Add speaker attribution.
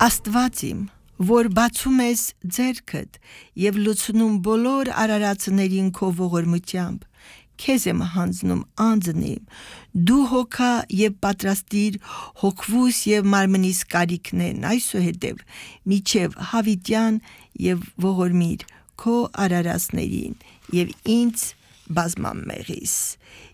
Speaker 1: Աստված իմ, որ բացում ես ձեռքդ և լուծնում բոլոր արարածներին քո ողորմությամբ, քեզ եմ հանձնում անձնիմ, դու հոգա և պատրաստիր հոգվուս և մարմնիս կարիքներն այսուհետև միջև հավիտյան և ողորմիր քո արարածներին և ինձ բազմամեղիս։